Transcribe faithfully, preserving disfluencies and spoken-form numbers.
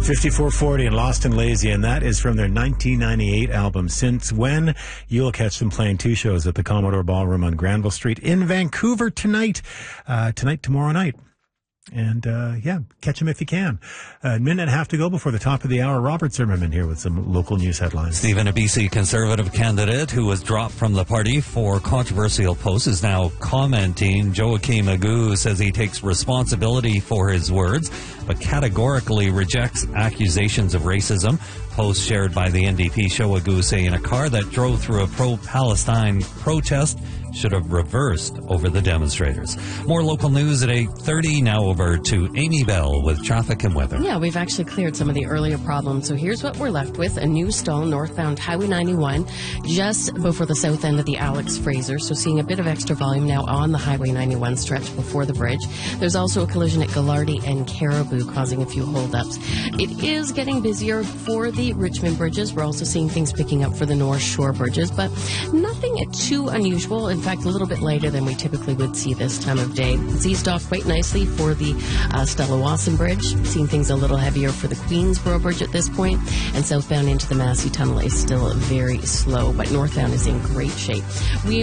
fifty-four forty and Lost and Lazy, and that is from their nineteen ninety-eight album, Since When. You'll catch them playing two shows at the Commodore Ballroom on Granville Street in Vancouver tonight, uh, tonight, tomorrow night. And, uh, yeah, catch them if you can. A minute and a half to go before the top of the hour. Robert Zimmerman here with some local news headlines. Stephen, a B C Conservative candidate who was dropped from the party for controversial posts, is now commenting. Joachim Agu says he takes responsibility for his words, but categorically rejects accusations of racism. Post shared by the N D P show Agu saying a car that drove through a pro-Palestine protest should have reversed over the demonstrators. More local news at eight thirty. Now over to Amy Bell with traffic and weather. Yeah, we've actually cleared some of the earlier problems. So here's what we're left with. A new stall northbound Highway ninety-one just before the south end of the Alex Fraser. So seeing a bit of extra volume now on the Highway ninety-one stretch before the bridge. There's also a collision at Gallardi and Caribou causing a few holdups. It is getting busier for the Richmond bridges. We're also seeing things picking up for the North Shore bridges, but nothing too unusual. In fact, a little bit lighter than we typically would see this time of day. It's eased off quite nicely for the uh, Stella Wasson Bridge. Seeing things a little heavier for the Queensboro Bridge at this point, and southbound into the Massey Tunnel is still very slow, but northbound is in great shape. We